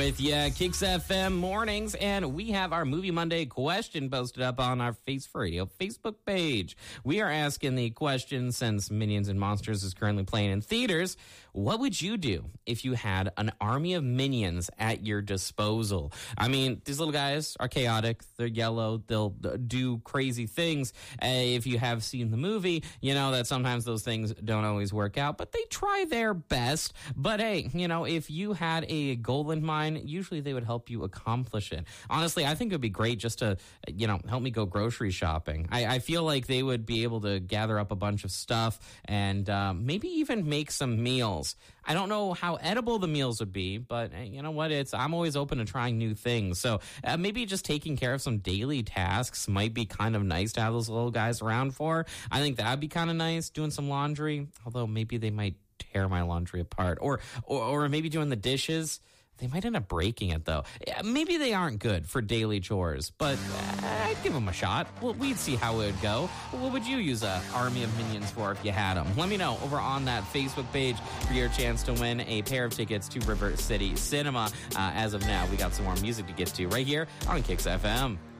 With ya, Kicks FM mornings, and we have our Movie Monday question posted up on our Face for Radio Facebook page. We are asking the question, since Minions and Monsters is currently playing in theaters, what would you do if you had an army of minions at your disposal? I mean, these little guys are chaotic. They're yellow. They'll do crazy things. If you have seen the movie, you know that sometimes those things don't always work out, but they try their best. But hey, you know, if you had a goal in mind, usually they would help you accomplish it. Honestly, I think it would be great just to, you know, help me go grocery shopping. I feel like they would be able to gather up a bunch of stuff and maybe even make some meals. I don't know how edible the meals would be, but you know what? I'm always open to trying new things. So maybe just taking care of some daily tasks might be kind of nice to have those little guys around for. I think that would be kind of nice, doing some laundry, although maybe they might tear my laundry apart. Or maybe doing the dishes. They might end up breaking it, though. Maybe they aren't good for daily chores, but I'd give them a shot. We'd see how it would go. What would you use an army of minions for if you had them? Let me know over on that Facebook page for your chance to win a pair of tickets to River City Cinema. As of now, we got some more music to get to right here on Kicks FM.